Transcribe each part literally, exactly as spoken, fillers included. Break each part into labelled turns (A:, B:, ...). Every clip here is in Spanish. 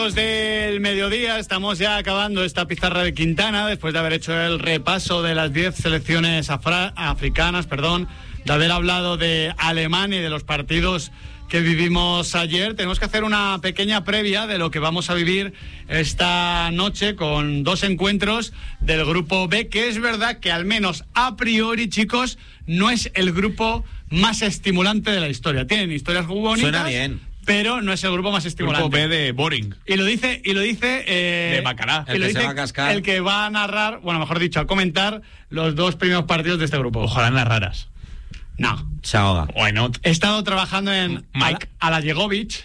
A: Del mediodía, estamos ya acabando esta pizarra de Quintana después de haber hecho el repaso de las diez selecciones afra- africanas, perdón, de haber hablado de Alemania y de los partidos que vivimos ayer. Tenemos que hacer una pequeña previa de lo que vamos a vivir esta noche con dos encuentros del grupo B, que es verdad que al menos a priori, chicos, no es el grupo más estimulante de la historia. Tienen historias muy bonitas.
B: Suena bien.
A: Pero no es el grupo más estimulante.
C: Grupo B de Boring.
A: Y lo dice, y lo dice eh,
C: de Bacará.
A: El,
B: el, que
A: dice
B: se va a cascar.
A: el que va a narrar, bueno, mejor dicho, a comentar los dos primeros partidos de este grupo.
C: Ojalá narraras.
A: No.
B: Se ahoga.
C: Why not?
A: He estado trabajando en
C: Mike
A: Alajegovic,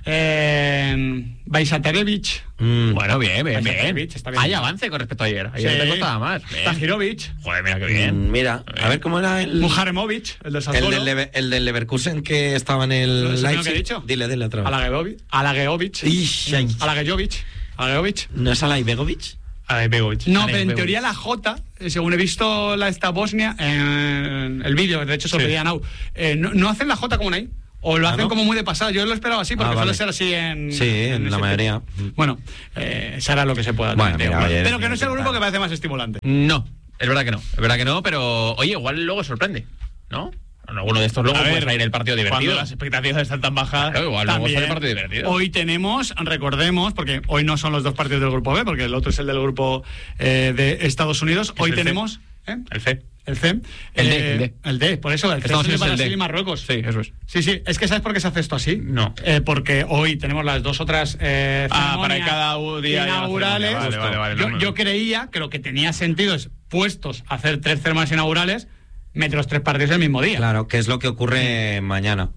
A: en Bajsatarevic.
B: Mm.
C: Bueno, bien, bien, bien.
A: Está bien.
C: Hay avance con respecto a ayer. Ayer
A: Sí.
C: te costaba más. Bien.
A: Tahirovic,
C: Joder, mira qué bien.
B: Mm, Mira, a ver cómo era el.
A: Mujaremovic, el del
B: El
A: Sassuolo.
B: del, Leve- el del Leverkusen que estaba en
A: ¿Lo
B: el
A: es el primero
B: Leipzig.
A: que he dicho?
B: Dile, dile otra vez.
A: Alageovic. Alageovic.
B: Ish, ay.
A: Alageovic. Alageovic.
B: ¿No es Alaibegovic?
C: Alaibegovic.
A: No, pero en teoría la J, eh, según he visto la esta Bosnia, en el vídeo, de hecho se lo
C: Sí.
A: pedía a Nau, eh, no, no hacen la J como una I, o lo
B: ¿Ah,
A: hacen
B: no?
A: como muy de pasada. Yo lo esperaba así, porque
B: Ah,
A: suele
B: vale.
A: ser así en...
B: Sí, en la
A: ese
B: mayoría.
A: tipo. Bueno, eh, se hará lo que se pueda.
B: Bueno,
A: también,
B: mira,
A: tío.
B: oye,
A: pero que no es el
B: intentar.
A: grupo que parece más estimulante.
C: No, es verdad que no. Es verdad que no, pero oye, igual luego sorprende, ¿no? En alguno de estos luego
A: A
C: puede
A: ver,
C: salir el partido divertido.
A: cuando las expectativas están tan bajas,
C: Claro, igual luego
A: también.
C: sale el partido divertido.
A: Hoy tenemos, recordemos, porque hoy no son los dos partidos del grupo B, porque el otro es el del grupo eh, de Estados Unidos.
C: Es
A: Hoy
C: el C.
A: tenemos... ¿eh?
C: El C.
A: El C.
C: El D,
A: eh,
C: el D.
A: El D, por eso, el C
C: Estados
A: es de
C: Unidos es el
A: Brasil
C: D.
A: y Marruecos.
C: Sí, eso es.
A: Sí, sí, es que ¿sabes por qué se hace esto así?
C: No.
A: Eh, porque hoy tenemos las dos otras eh,
C: Ah, para
A: ceremonias
C: cada u- día hay una
A: inaugurales.
C: ceremonia. Vale, vale, vale,
A: yo,
C: no, no.
A: yo creía que lo que tenía sentido es, puestos a hacer tres ceremonias inaugurales, meter los tres partidos el mismo día.
B: Claro, que es lo que ocurre mañana.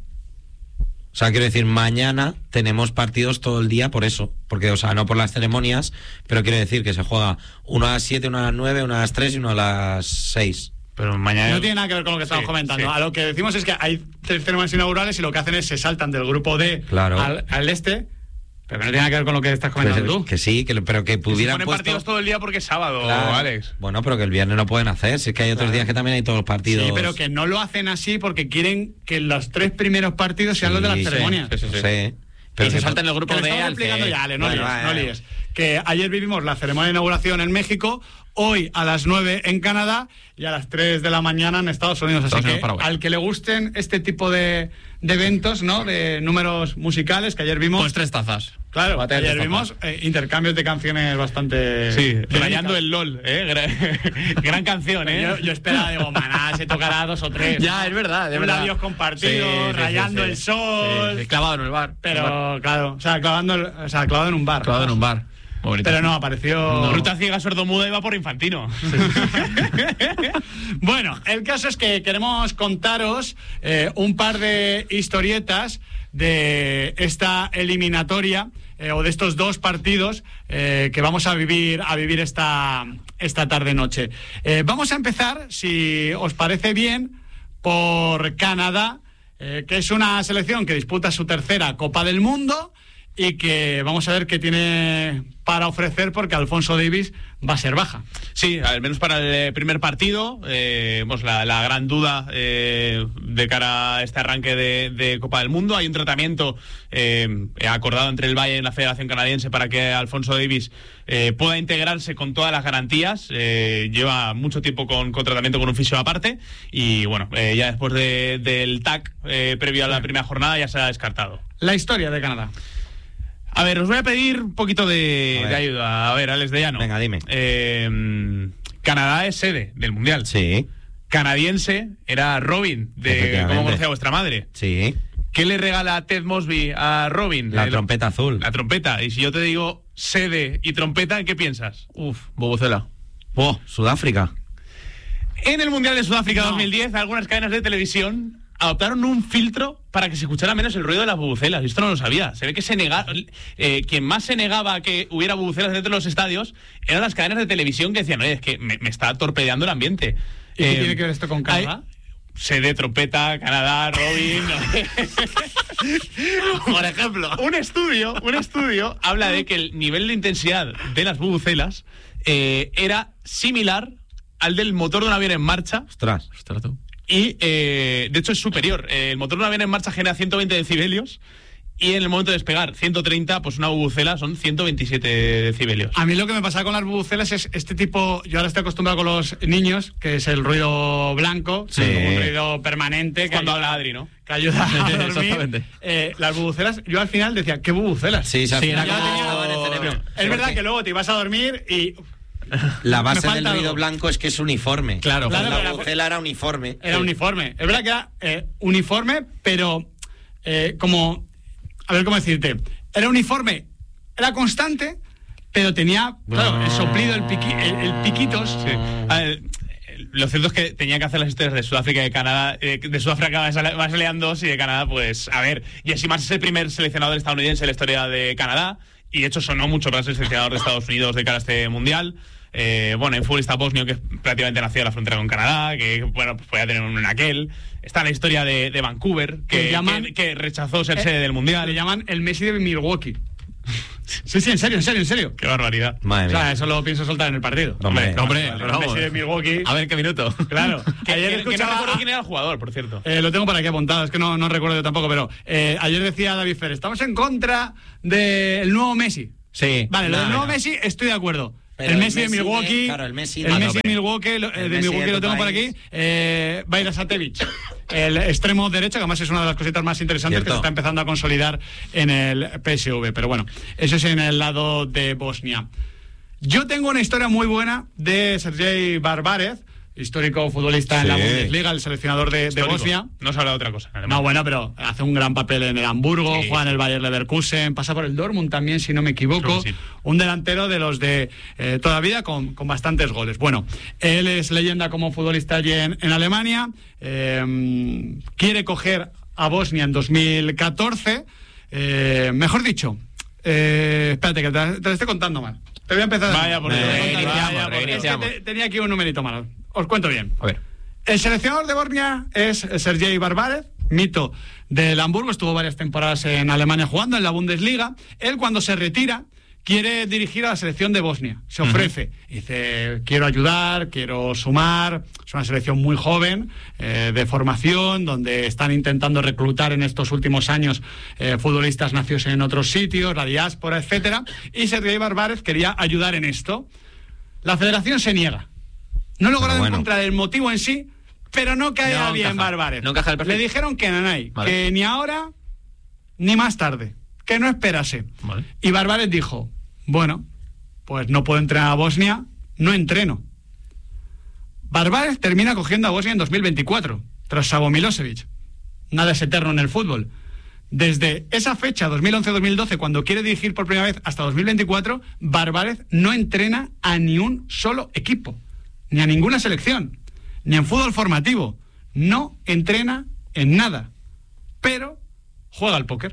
B: O sea, quiero decir, mañana tenemos partidos todo el día por eso. Porque, o sea, no por las ceremonias, pero quiero decir que se juega uno a las siete, uno a las nueve, uno a las tres y uno a las seis.
C: Pero mañana.
A: No tiene nada que ver con lo que estamos
C: Sí,
A: comentando.
C: sí.
A: A lo que decimos es que hay tres ceremonias inaugurales y lo que hacen es se saltan del grupo D
B: Claro.
A: al, al este, pero que no tiene nada que ver con lo que estás comentando
B: Pues,
A: tú.
B: que sí, que, pero que
C: Se
B: pudieran
C: ponen
B: puesto...
C: partidos todo el día porque es sábado,
B: Claro.
C: Alex.
B: Bueno, pero que el viernes no pueden hacer. Si es que hay otros
A: Claro.
B: días que también hay todos los partidos.
A: Sí, pero que no lo hacen así porque quieren que los tres primeros partidos sean los de las
B: Sí,
A: ceremonias.
C: sí, sí, sí.
B: Sí.
C: Pero
B: que
C: se
B: no-
C: saltan el grupo
A: Que lo
C: de
A: estamos
C: al
A: explicando
C: C.
A: ya, Ale, no
B: Bueno,
A: líes,
B: vale,
A: no
B: vale.
A: líes. Que ayer vivimos la ceremonia de inauguración en México, hoy a las nueve en Canadá y a las tres de la mañana en Estados Unidos. Así
C: Estados
A: que
C: Unidos, Paraguay.
A: al que le gusten este tipo de, de eventos, ¿no? De números musicales que ayer vimos.
C: Pues tres tazas.
A: Claro,
C: Va a tener
A: ayer
C: tres
A: vimos
C: tazas.
A: eh, intercambios de canciones bastante...
C: Sí,
A: dinámicas.
C: rayando el LOL, ¿eh? Gran, gran canción, ¿eh?
A: Yo, yo esperaba, digo, maná, se tocará dos o tres.
C: Ya, es verdad, es
A: Un
C: verdad.
A: adiós compartido,
C: Sí, sí, sí,
A: rayando
C: sí.
A: el sol.
C: Sí, sí, clavado en el bar.
A: Pero, claro, o sea, clavando, el- o sea, clavado en un bar.
C: Clavado en un bar. Muy bonito.
A: Pero no, apareció...
C: Ruta ciega sordomuda iba por Infantino.
A: Bueno, el caso es que queremos contaros eh, un par de historietas de esta eliminatoria eh, o de estos dos partidos eh, que vamos a vivir a vivir esta, esta tarde-noche. Eh, vamos a empezar, si os parece bien, por Canadá, eh, que es una selección que disputa su tercera Copa del Mundo y que vamos a ver qué tiene para ofrecer porque Alfonso Davies va a ser baja.
C: Sí, al menos para el eh, primer partido, eh, pues la, la gran duda eh, de cara a este arranque de, de Copa del Mundo. Hay un tratamiento eh, acordado entre el Bayern y la Federación Canadiense para que Alfonso Davies eh, pueda integrarse con todas las garantías. Eh, lleva mucho tiempo con, con tratamiento con un fisio aparte y bueno, eh, ya después de, del T A C eh, previo a la primera jornada ya se ha descartado.
A: La historia de Canadá.
C: A ver, os voy a pedir un poquito de,
B: A ver.
C: de ayuda. A ver, Alex de Llano.
B: Venga, dime.
C: Eh, Canadá es sede del Mundial.
B: Sí,
C: Canadiense era Robin, de
B: Efectivamente.
C: cómo conocía vuestra madre.
B: sí.
C: ¿Qué le regala Ted Mosby a Robin?
B: La
C: El-
B: trompeta azul.
C: La trompeta. Y si yo te digo sede y trompeta, ¿qué piensas? Uf, Bobocela.
B: Oh, Sudáfrica.
C: En el Mundial de Sudáfrica
A: No.
C: dos mil diez, algunas cadenas de televisión adoptaron un filtro para que se escuchara menos el ruido de las bubucelas. Y esto no lo sabía. Se ve que se nega, eh, quien más se negaba a que hubiera bubucelas dentro de los estadios eran las cadenas de televisión que decían, oye, es que me, me está torpedeando el ambiente.
A: ¿Y qué
C: Eh,
A: tiene que ver esto con Canadá?
C: hay- Sede, trompeta, Canadá, Robin. Por ejemplo, un estudio, un estudio habla de que el nivel de intensidad de las bubucelas eh, era similar al del motor de un avión en marcha.
B: Ostras.
C: Y, eh, de hecho, es superior. Eh, el motor de un avión en marcha genera ciento veinte decibelios y en el momento de despegar ciento treinta, pues una bubucela son ciento veintisiete decibelios.
A: A mí lo que me pasa con las bubucelas es este tipo, yo ahora estoy acostumbrado con los niños, que es el ruido blanco,
B: sí.
A: como un ruido permanente. Que
C: Cuando
A: ayuda,
C: habla Adri, ¿no?
A: Que ayuda a dormir. eh, las bubucelas, yo al final decía, ¿qué bubucelas?
B: Sí, sí,
A: sí,
B: era
A: como...
B: tenía...
A: Es verdad que luego te ibas a dormir y...
B: La base del
A: ruido
B: algo. blanco es que es uniforme.
A: Claro,
B: pues
A: claro,
B: la bubucela era uniforme.
A: Era sí. uniforme. Es verdad que era eh, uniforme, pero eh, como... A ver cómo decirte. Era uniforme, era constante, pero tenía, claro, el soplido, el, piqui, el, el piquitos.
C: Sí. A ver, lo cierto es que tenía que hacer las historias de Sudáfrica y de Canadá. Eh, de Sudáfrica vas leando dos y de Canadá, pues, a ver. Y así más es el primer seleccionador estadounidense en la historia de Canadá. Y de hecho sonó mucho más el seleccionador de Estados Unidos de cara a este mundial. Eh, bueno, hay un futbolista bosnio que prácticamente nació a la frontera con Canadá, que bueno, pues podía tener un aquel. Está la historia de, de Vancouver, que, llaman, que, que rechazó ser eh, sede del mundial.
A: Le llaman el Messi de Milwaukee. Sí, sí, en serio, en serio, en serio.
C: Qué barbaridad.
B: Madre
A: o sea, eso lo pienso soltar en el partido.
B: Hombre,
C: hombre,
A: hombre el Messi de Milwaukee.
C: A ver qué minuto.
A: Claro.
C: Que, ayer escuchaba, que no recuerdo quién era el jugador, por cierto.
A: Eh, lo tengo por aquí apuntado, es que no, no recuerdo yo tampoco, pero eh, ayer decía David Fer, estamos en contra del nuevo Messi.
B: Sí.
A: Vale,
B: no,
A: lo del nuevo
B: no.
A: Messi estoy de acuerdo.
B: Pero
A: el Messi,
B: el Messi
A: de Milwaukee,
B: de, claro, el Messi,
A: el
B: de,
A: Messi de Milwaukee, el de
B: Messi
A: Milwaukee
B: de
A: lo tengo
B: país.
A: por aquí, eh, Vaira Satevic, el extremo derecho, que además es una de las cositas más interesantes. Cierto. Que se está empezando a consolidar en el P S V, pero bueno, eso es en el lado de Bosnia. Yo tengo una historia muy buena de Sergei Barbarev, histórico futbolista sí. en la Bundesliga, el seleccionador de, de Bosnia.
C: No se habla de otra cosa.
A: No, bueno, pero hace un gran papel en el Hamburgo, sí. juega en el Bayer Leverkusen, pasa por el Dortmund también, si no me equivoco. Sí. Un delantero de los de eh, toda vida con, con bastantes goles. Bueno, él es leyenda como futbolista allí en, en Alemania. Eh, quiere coger a Bosnia en dos mil catorce. Eh, mejor dicho, eh, espérate, que te, te lo estoy contando mal. Te voy a empezar.
C: Vaya por
A: Dios. Tenía aquí un numerito malo. Os cuento bien.
C: A ver.
A: El seleccionador de Bosnia es Sergei Barbarev, mito del Hamburgo, estuvo varias temporadas en Alemania jugando en la Bundesliga. Él, cuando se retira, quiere dirigir a la selección de Bosnia. Se ofrece. Uh-huh. Dice, quiero ayudar, quiero sumar. Es una selección muy joven, eh, de formación, donde están intentando reclutar en estos últimos años eh, futbolistas nacidos en otros sitios, la diáspora, etcétera. Y Sergei Barbarev quería ayudar en esto. La federación se niega. No lograron bueno. encontrar el motivo en sí, pero no caía no bien Barbarev.
C: No encaja el perfil.
A: Le dijeron que nanay,
C: vale.
A: que ni ahora ni más tarde, que no esperase.
C: Vale.
A: Y Barbarev dijo, bueno, pues no puedo entrenar a Bosnia, no entreno. Barbarev termina cogiendo a Bosnia en dos mil veinticuatro, tras Savo Milosevic. Nada es eterno en el fútbol. Desde esa fecha, dos mil once dos mil doce, cuando quiere dirigir por primera vez, hasta dos mil veinticuatro, Barbarev no entrena a ni un solo equipo. Ni a ninguna selección, ni en fútbol formativo. No entrena en nada, pero juega al póker.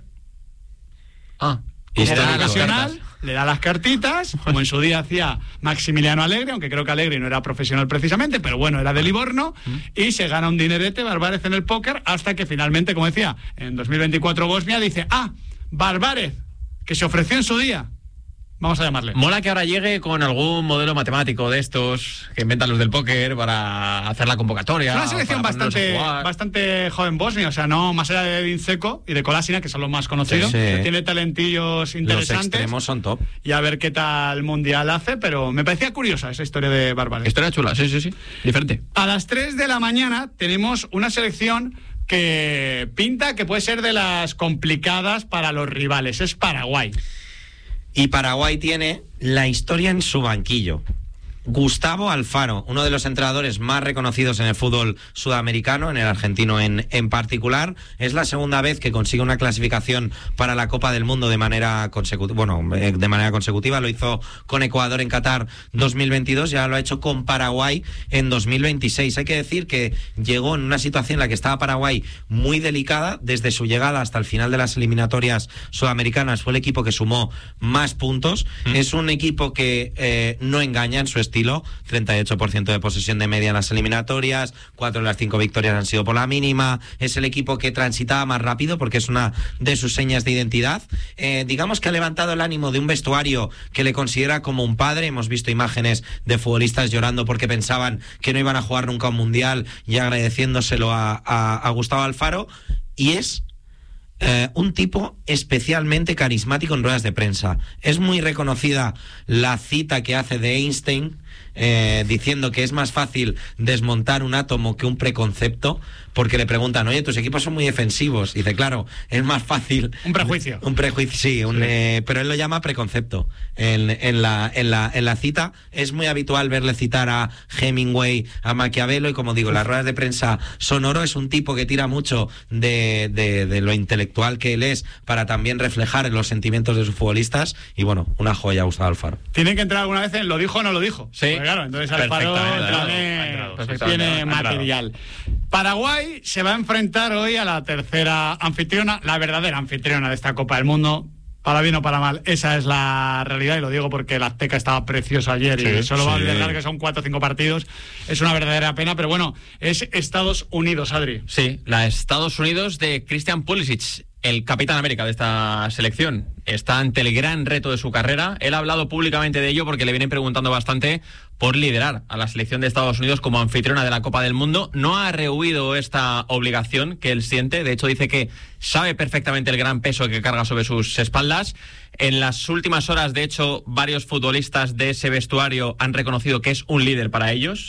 C: Ah,
A: como ocasional, le da las cartitas, como en su día hacía Maximiliano Allegri, aunque creo que Allegri no era profesional precisamente, pero bueno, era de Livorno, y se gana un dinerete Barbarev en el póker, hasta que finalmente, como decía, en dos mil veinticuatro Bosnia dice, ah, Barbarev, que se ofreció en su día. Vamos a llamarle.
D: Mola que ahora llegue con algún modelo matemático de estos que inventan los del póker para hacer la convocatoria.
A: Es una selección bastante, bastante joven Bosnia, o sea, no más allá de Edin Dzeko y de Kolasinac, que son los más conocidos. Sí, sí. Tiene talentillos interesantes.
B: Los extremos son top.
A: Y a ver qué tal mundial hace, pero me parecía curiosa esa historia de Barbarev.
D: Historia chula, sí, sí, sí. Diferente.
A: A las tres de la mañana tenemos una selección que pinta que puede ser de las complicadas para los rivales. Es Paraguay.
B: Y Paraguay tiene la historia en su banquillo. Gustavo Alfaro, uno de los entrenadores más reconocidos en el fútbol sudamericano, en el argentino en, en particular, es la segunda vez que consigue una clasificación para la Copa del Mundo de manera consecutiva. Bueno, de manera consecutiva lo hizo con Ecuador en Qatar dos mil veintidós y ahora lo ha hecho con Paraguay en dos mil veintiséis. Hay que decir que llegó en una situación en la que estaba Paraguay muy delicada. Desde su llegada hasta el final de las eliminatorias sudamericanas fue el equipo que sumó más puntos. Mm. Es un equipo que eh, no engaña en su estilo. treinta y ocho por ciento de posesión de media en las eliminatorias, cuatro de las cinco victorias han sido por la mínima. Es el equipo que transitaba más rápido porque es una de sus señas de identidad. Eh, digamos que ha levantado el ánimo de un vestuario que le considera como un padre. Hemos visto imágenes de futbolistas llorando porque pensaban que no iban a jugar nunca un mundial y agradeciéndoselo a, a, a Gustavo Alfaro. Y es Eh, un tipo especialmente carismático en ruedas de prensa. Es muy reconocida la cita que hace de Einstein, eh, diciendo que es más fácil desmontar un átomo que un preconcepto, porque le preguntan, oye, tus equipos son muy defensivos. Y dice, claro, es más fácil...
A: Un prejuicio.
B: Un prejuicio, sí, un, sí. Eh, pero él lo llama preconcepto. En, en, la, en, la, en la cita es muy habitual verle citar a Hemingway, a Maquiavelo, y como digo, las ruedas de prensa son oro. Es un tipo que tira mucho de, de, de lo intelectual que él es para también reflejar en los sentimientos de sus futbolistas. Y bueno, una joya Gustavo Alfaro.
A: Tiene que entrar alguna vez en lo dijo o no lo dijo.
C: Sí.
A: Porque claro, entonces Alfaro tiene, tiene material. Paraguay se va a enfrentar hoy a la tercera anfitriona, la verdadera anfitriona de esta Copa del Mundo. Para bien o para mal, esa es la realidad, y lo digo porque la Azteca estaba preciosa ayer, sí, y solo sí. va a albergar que son cuatro o cinco partidos. Es una verdadera pena, pero bueno, es Estados Unidos, Adri.
D: Sí, la Estados Unidos de Christian Pulisic, el capitán América de esta selección. Está ante el gran reto de su carrera. Él ha hablado públicamente de ello porque le vienen preguntando bastante por liderar a la selección de Estados Unidos como anfitriona de la Copa del Mundo. No ha rehuido esta obligación que él siente. De hecho, dice que sabe perfectamente el gran peso que carga sobre sus espaldas. En las últimas horas, de hecho, varios futbolistas de ese vestuario han reconocido que es un líder para ellos.